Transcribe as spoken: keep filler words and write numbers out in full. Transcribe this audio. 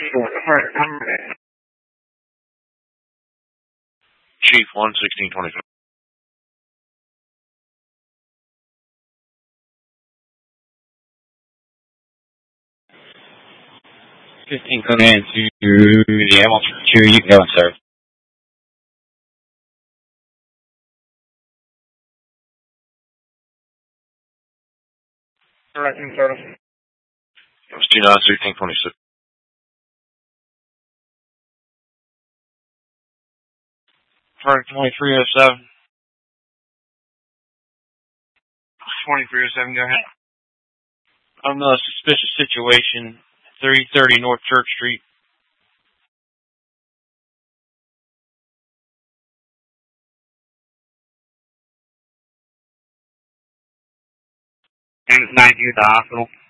Chief, one sixteen twenty-five. fifteen coming in to the Hamilton two. You can go and serve. Alright, in service. It was two nine sixteen twenty-six. Alright, twenty-three oh seven. twenty-three oh seven, go ahead. I'm a suspicious situation, three thirty North Church Street. And it's ninety at the hospital.